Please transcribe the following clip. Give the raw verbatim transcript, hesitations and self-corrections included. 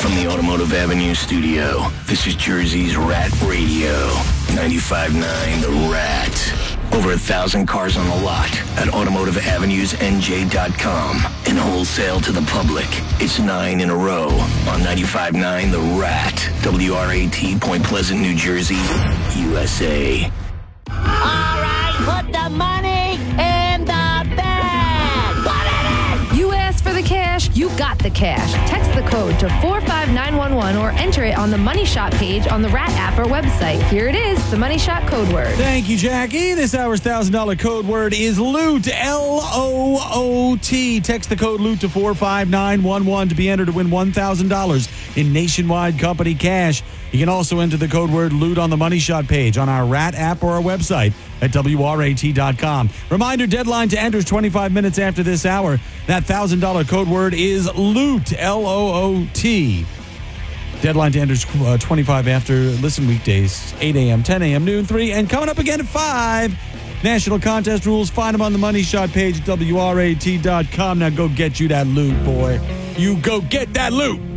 From the Automotive Avenue studio, this is Jersey's Rat Radio. ninety-five point nine The Rat. Over a thousand cars on the lot at automotive avenues n j dot com. And wholesale to the public. It's nine in a row on ninety-five point nine The Rat. W R A T, Point Pleasant, New Jersey, U S A. All right, put the money in the bag. Put it in! You asked for the cash, you got the cash. Text the code to four five nine one one or enter it on the Money Shot page on the Rat app or website. Here it is, the Money Shot code word. Thank you, Jackie. This hour's one thousand dollars code word is LOOT, L O O T. Text the code LOOT to four five nine one one to be entered to win one thousand dollars in nationwide company cash. You can also enter the code word LOOT on the Money Shot page on our Rat app or our website at W R A T dot com. Reminder, deadline to enter is twenty-five minutes after this hour. That one thousand dollars code word is LOOT, L O O T. Deadline to enter is uh, twenty-five after. Listen weekdays, eight a.m., ten a.m., noon, three, and coming up again at five. National contest rules, find them on the Money Shot page at W R A T dot com. Now go get you that loot, boy. You go get that loot.